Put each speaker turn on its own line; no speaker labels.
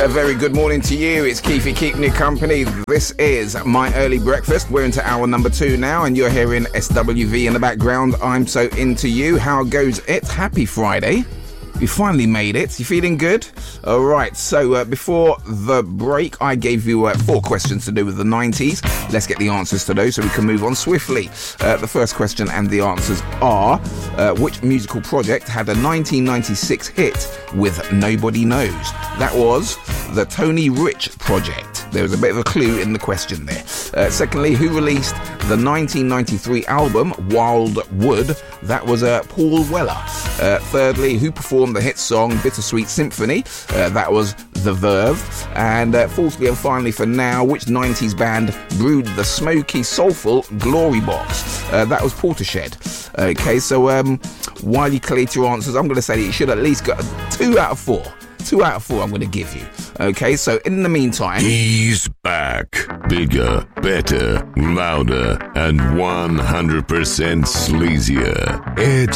A very good morning to you. It's Keefy keeping you company. This is My Early Breakfast. We're into hour number 2 now, and you're hearing SWV in the background. I'm so into you. How goes it? Happy Friday. You finally made it. You feeling good? All right. So before the break, I gave you 4 questions to do with the 90s. Let's get the answers to those so we can move on swiftly. The first question and the answers are, which musical project had a 1996 hit with Nobody Knows? That was the Tony Rich Project. There was a bit of a clue in the question there. Secondly, who released the 1993 album Wild Wood? That was Paul Weller. Thirdly, who performed the hit song Bittersweet Symphony? That was The Verve. And fourthly and finally for now, which 90s band brewed the smoky, soulful Glory Box? That was Portishead. Okay, so while you collate your answers, I'm going to say that you should at least get 2 out of 4. 2 out of 4 I'm going to give you. Okay, so in the meantime...
He's back. Bigger, better, louder, and 100% sleazier. It's